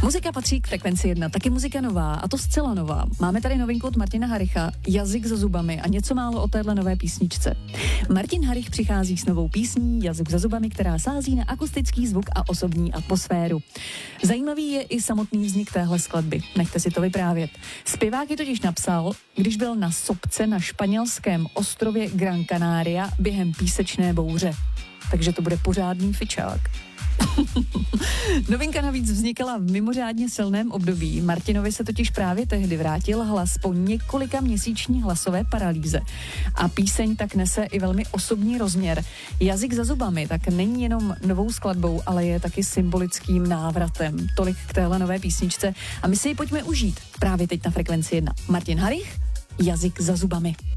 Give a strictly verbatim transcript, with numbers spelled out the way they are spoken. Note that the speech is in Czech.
Muzika patří k Frekvenci jedna, taky muzika nová, a to zcela nová. Máme tady novinku od Martina Haricha, Jazyk za zubami, a něco málo o téhle nové písničce. Martin Harich přichází s novou písní Jazyk za zubami, která sází na akustický zvuk a osobní atmosféru. Zajímavý je i samotný vznik téhle skladby. Nechte si to vyprávět. Zpěvák ji totiž napsal, když byl na sopce na španělském ostrově Gran Canaria během písečné bouře. Takže to bude pořádný fičák. Novinka navíc vznikala v mimořádně silném období. Martinovi se totiž právě tehdy vrátil hlas po několika měsíční hlasové paralýze. A píseň tak nese i velmi osobní rozměr. Jazyk za zubami tak není jenom novou skladbou, ale je taky symbolickým návratem. Tolik k téhle nové písničce a my si ji pojďme užít právě teď na Frekvenci jedna. Martin Harich, Jazyk za zubami.